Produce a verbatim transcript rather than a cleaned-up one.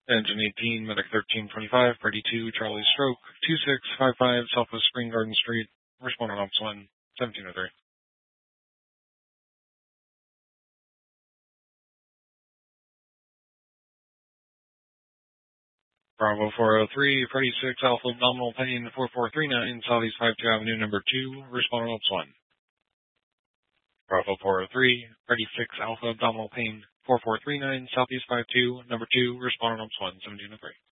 Engine eighteen, Medic thirteen twenty-five, Freddy two, Charlie Stroke, two six five five, Southwest Spring Garden Street, respond on Ops one, seventeen oh three. Bravo four oh three, Freddy six, Alpha Abdominal Pain, four four three nine, Southeast five two Avenue, number two, respond on Ops one. Bravo four oh three, Freddy six, Alpha Abdominal Pain, four four three nine, Southeast five two, number two, respond on Ops one, seventeen oh three.